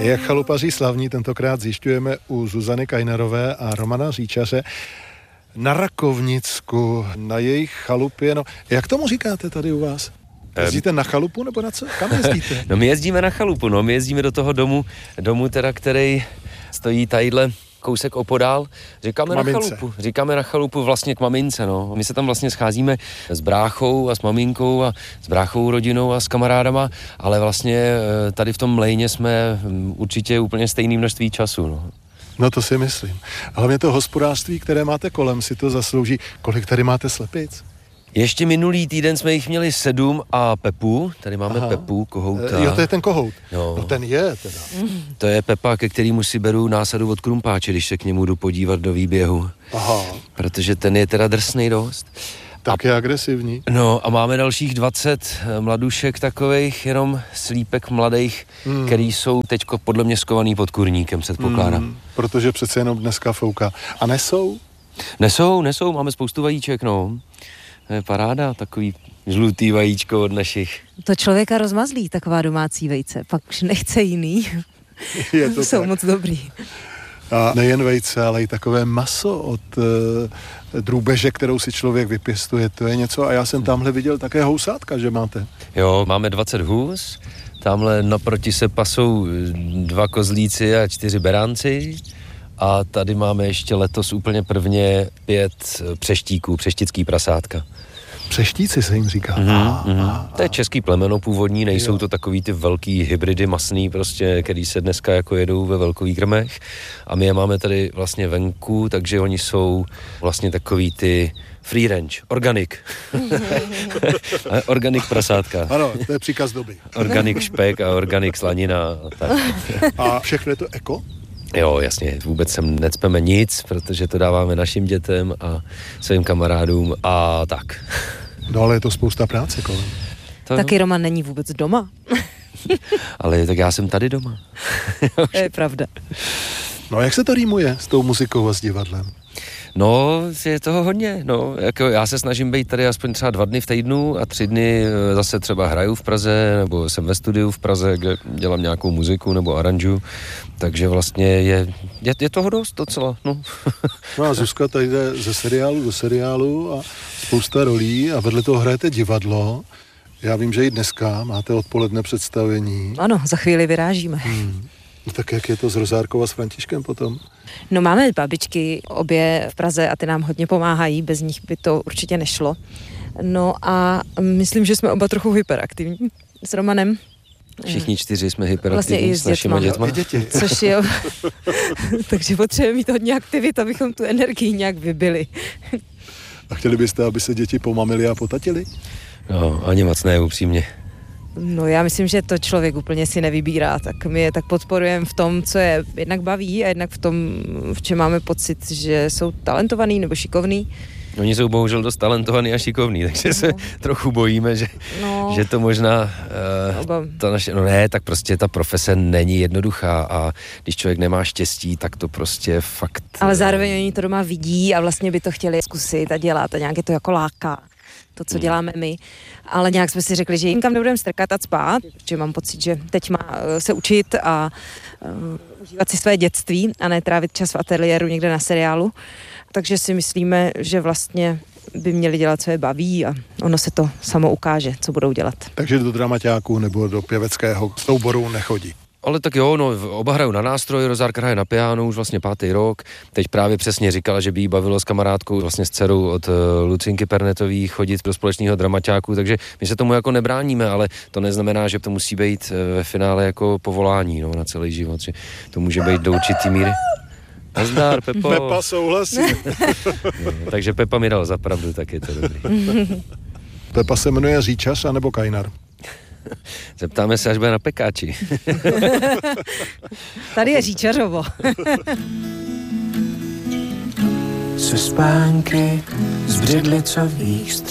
Jak chalupaří slavní tentokrát zjišťujeme u Zuzany Kajnerové a Romana Říčaře na Rakovnicku, na jejich chalupě. No, jak tomu říkáte tady u vás? Jezdíte na chalupu nebo na co? Kam jezdíte? No my jezdíme na chalupu, no my jezdíme do toho domu teda, který stojí tadyhle kousek opodál. Říkáme na chalupu vlastně k mamince, no. My se tam vlastně scházíme s bráchou a s maminkou a s bráchou rodinou a s kamarádama, ale vlastně tady v tom mlejně jsme určitě úplně stejné množství času, no. No to si myslím. Hlavně to hospodářství, které máte kolem, si to zaslouží. Kolik tady máte slepic? Ještě minulý týden jsme jich měli 7 a Pepu, tady máme Pepu, kohouta. Jo, to je ten kohout. No ten je teda. To je Pepa, ke kterému si beru násadu od krumpáče, když se k němu jdu podívat do výběhu. Aha. Protože ten je teda drsnej dost. Tak je agresivní. No a máme dalších 20 mladušek takovejch, jenom slípek mladých, který jsou teďko podle mě skovaný pod kurníkem, předpokládám. Protože přece jenom dneska fouká. A nesou? Nesou, máme spoustu vajíček, no. To je paráda, takový žlutý vajíčko od našich. To člověka rozmazlí, taková domácí vejce, pak už nechce jiný. Je to jsou tak. moc dobrý. A nejen vejce, ale i takové maso od drůbeže, kterou si člověk vypěstuje, to je něco. A já jsem tamhle viděl také housátka, že máte. Jo, máme 20 hůz, tamhle naproti se pasou 2 kozlíci a 4 beránci. A tady máme ještě letos úplně prvně 5 přeštíků, přeštický prasátka. Přeštíci se jim říká. To je český plemeno původní, nejsou to takový ty velký hybridy masný prostě, který se dneska jako jedou ve velkových krmech. A my je máme tady vlastně venku, takže oni jsou vlastně takový ty free range, organic. Organic prasátka. Ano, to je příkaz doby. Organic špek a organic slanina. A tak. A všechno je to eko? Jo, jasně, vůbec sem necpeme nic, protože to dáváme našim dětem a svým kamarádům a tak. No ale je to spousta práce kolem. Taky Roman není vůbec doma. Ale tak já jsem tady doma. To je pravda. No jak se to rýmuje s tou muzikou a s divadlem? No, je toho hodně, no, jako já se snažím být tady aspoň třeba 2 dny v týdnu a 3 dny zase třeba hraju v Praze, nebo jsem ve studiu v Praze, kde dělám nějakou muziku nebo aranžu, takže vlastně je toho dost docela, no. No a Zuzka tady jde ze seriálu do seriálu a spousta rolí a vedle toho hrajete divadlo. Já vím, že i dneska máte odpoledne představení. Ano, za chvíli vyrážíme. Tak jak je to s Rozárkou a s Františkem potom? No máme babičky obě v Praze a ty nám hodně pomáhají, bez nich by to určitě nešlo. No a myslím, že jsme oba trochu hyperaktivní s Romanem. Všichni 4 jsme hyperaktivní vlastně i s našimi dětma. Což je, takže potřebujeme mít hodně aktivit, abychom tu energii nějak vybili. A chtěli byste, aby se děti pomamili a potatili? No, ani moc ne, upřímně. No já myslím, že to člověk úplně si nevybírá, tak my je tak podporujeme v tom, co je jednak baví a jednak v tom, v čem máme pocit, že jsou talentovaný nebo šikovný. Oni jsou bohužel dost talentovaný a šikovný, takže se trochu bojíme, že to možná ta naše, tak prostě ta profese není jednoduchá a když člověk nemá štěstí, tak to prostě fakt... Ale zároveň oni to doma vidí a vlastně by to chtěli zkusit a dělat a nějak je to jako láká. To, co děláme my, ale nějak jsme si řekli, že jim kam nebudeme strkat a spát, protože mám pocit, že teď má se učit a užívat si své dětství a ne trávit čas v ateliéru někde na seriálu. Takže si myslíme, že vlastně by měli dělat, co je baví a ono se to samo ukáže, co budou dělat. Takže do dramaťáku nebo do pěveckého souboru nechodí. Ale tak jo, oba hrajou na nástroj, Rozárka hraje na piano už vlastně 5. rok. Teď právě přesně říkala, že by jí bavilo s kamarádkou, vlastně s dcerou od Lucinky Pernetový chodit do společného dramaťáku, takže my se tomu jako nebráníme, ale to neznamená, že to musí být ve finále jako povolání, na celý život, že to může být do určitý míry. Nazdar, Pepo. Pepa souhlasí. Takže Pepa mi dal za pravdu, tak je to dobrý. Pepa se jmenuje Říčař anebo Kajnar? Zeptáme se, až bude na Pekáči. Tady je Říčařovo. Se spánky z břidlicových střech